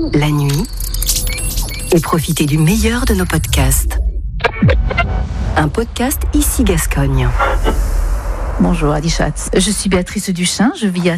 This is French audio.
la nuit et profitez du meilleur de nos podcasts. Un podcast ici Gascogne. Bonjour Adi Schatz. Je suis Béatrice Duchin, je vis à